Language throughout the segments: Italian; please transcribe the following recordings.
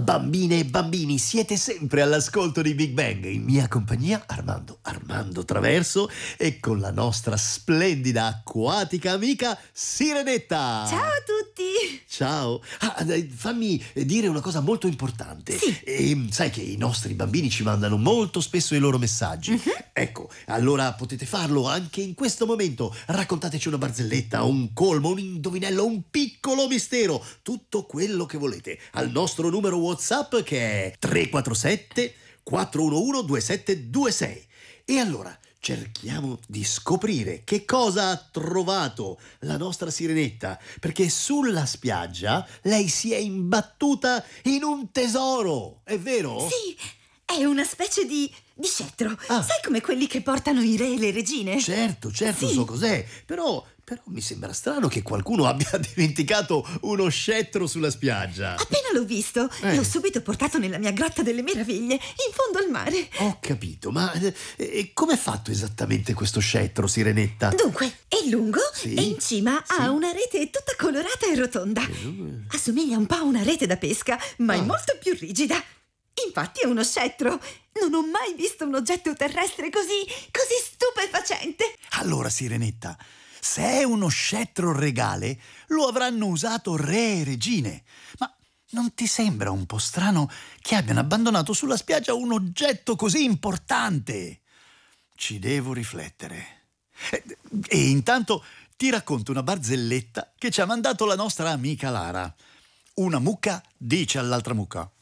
Bambine e bambini, siete sempre all'ascolto di Big Bang, in mia compagnia Armando Traverso e con la nostra splendida acquatica amica Sirenetta. Ciao a tutti! Ciao. Fammi dire una cosa molto importante. Sì. Sai che i nostri bambini ci mandano molto spesso i loro messaggi. Mhm. Ecco, allora potete farlo anche in questo momento. Raccontateci una barzelletta, un colmo, un indovinello, un piccolo mistero, tutto quello che volete al nostro numero WhatsApp che è 347 411 2726. E allora cerchiamo di scoprire che cosa ha trovato la nostra Sirenetta, perché sulla spiaggia lei si è imbattuta in un tesoro, è vero? Sì, è una specie di scettro. Ah. Sai come quelli che portano i re e le regine? Certo, Sì. so cos'è, però mi sembra strano che qualcuno abbia dimenticato uno scettro sulla spiaggia. Appena l'ho visto, l'ho subito portato nella mia grotta delle meraviglie, in fondo al mare. Ho capito, ma com'è fatto esattamente questo scettro, Sirenetta? Dunque, è lungo Sì. e in cima Sì. ha una rete tutta colorata e rotonda. Assomiglia un po' a una rete da pesca, ma è molto più rigida. Infatti è uno scettro. Non ho mai visto un oggetto terrestre così stupefacente. Allora, Sirenetta, se è uno scettro regale, lo avranno usato re e regine. Ma non ti sembra un po' strano che abbiano abbandonato sulla spiaggia un oggetto così importante? Ci devo riflettere. E intanto ti racconto una barzelletta che ci ha mandato la nostra amica Lara. Una mucca dice all'altra mucca: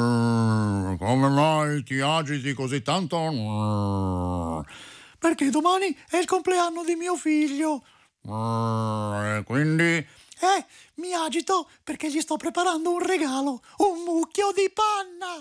come mai ti agiti così tanto? Perché domani è il compleanno di mio figlio. E quindi? Mi agito perché gli sto preparando un regalo, un mucchio di panna.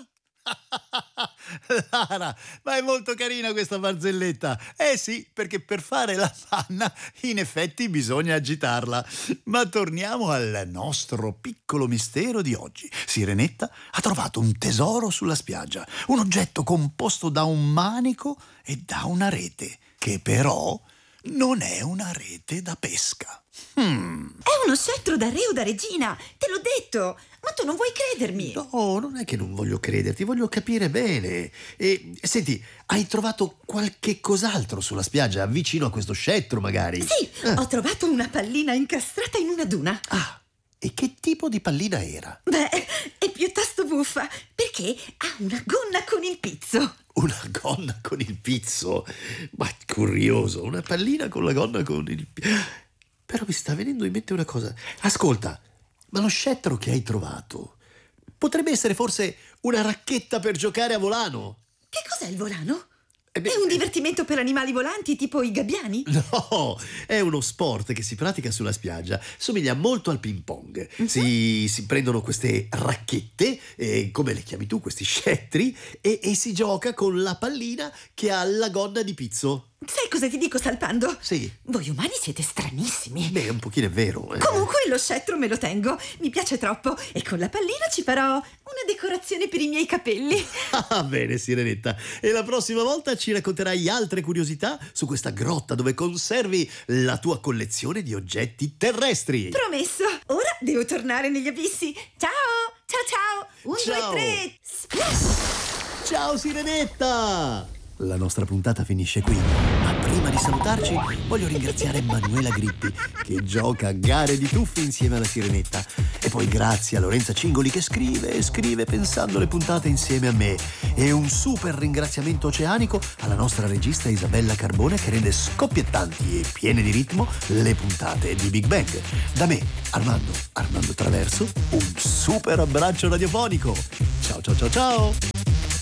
Lara, ma è molto carina questa barzelletta. Sì, perché per fare la panna in effetti bisogna agitarla. Ma torniamo al nostro piccolo mistero di oggi. Sirenetta ha trovato un tesoro sulla spiaggia, un oggetto composto da un manico e da una rete, che però non è una rete da pesca. È uno scettro da re o da regina, te l'ho detto, ma tu non vuoi credermi. No, non è che non voglio crederti, voglio capire bene. E senti, hai trovato qualche cos'altro sulla spiaggia, vicino a questo scettro magari? Sì, ho trovato una pallina incastrata in una duna. Ah, e che tipo di pallina era? Beh, è piuttosto buffa, perché ha una gonna con il pizzo. Una gonna con il pizzo? Ma curioso, una pallina con la gonna con il pizzo. Però mi sta venendo in mente una cosa. Ascolta, ma lo scettro che hai trovato potrebbe essere forse una racchetta per giocare a volano? Che cos'è il volano? Beh, È un divertimento per animali volanti tipo i gabbiani? No, è uno sport che si pratica sulla spiaggia. Somiglia molto al ping pong. Si prendono queste racchette, come le chiami tu, questi scettri, e si gioca con la pallina che ha la gonna di pizzo. Sai cosa ti dico, Salpando? Sì. Voi umani siete stranissimi. Beh, un pochino è vero. Comunque lo scettro me lo tengo, mi piace troppo, e con la pallina ci farò una decorazione per i miei capelli. Ah, bene, Sirenetta. E la prossima volta ci racconterai altre curiosità su questa grotta dove conservi la tua collezione di oggetti terrestri. Promesso. Ora devo tornare negli abissi. Ciao, ciao, ciao. 1, Ciao. 2, 3. Splash! Ciao Sirenetta! La nostra puntata finisce qui, ma prima di salutarci voglio ringraziare Manuela Grippi che gioca a gare di tuffi insieme alla Sirenetta, e poi grazie a Lorenza Cingoli che scrive e scrive pensando le puntate insieme a me, e un super ringraziamento oceanico alla nostra regista Isabella Carbone che rende scoppiettanti e piene di ritmo le puntate di Big Bang. Da me, Armando Traverso, un super abbraccio radiofonico. Ciao ciao ciao ciao!